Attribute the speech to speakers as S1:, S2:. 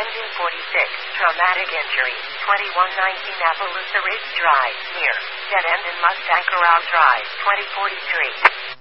S1: Engine 46, traumatic injury, 2119 Appaloosa Ridge Drive, near, dead end in Mustang Corral Drive, 2043.